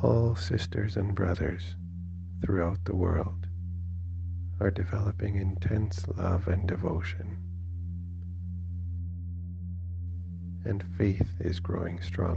All sisters and brothers throughout the world are developing intense love and devotion, and faith is growing strong.